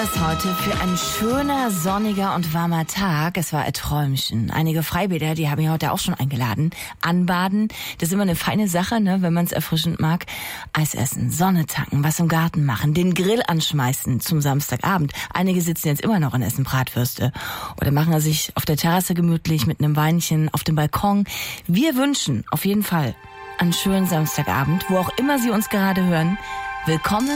es heute für ein schöner, sonniger und warmer Tag. Es war ein Träumchen. Einige Freibäder, die haben mich heute auch schon eingeladen. Anbaden, das ist immer eine feine Sache, ne, wenn man es erfrischend mag. Eis essen, Sonne tanken, was im Garten machen, den Grill anschmeißen zum Samstagabend. Einige sitzen jetzt immer noch und essen Bratwürste. Oder machen sich auf der Terrasse gemütlich mit einem Weinchen auf dem Balkon. Wir wünschen auf jeden Fall einen schönen Samstagabend, wo auch immer Sie uns gerade hören. Willkommen